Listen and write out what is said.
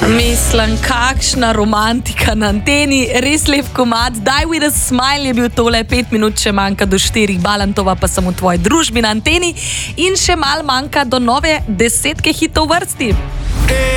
Mislim, kakšna romantika na anteni, res lep komad. Die with a smile je bil tole, 5 minut še manjka do 4, Balantova pa sem v tvoji družbi na anteni in še mal manjka do nove 10 hitov vrsti.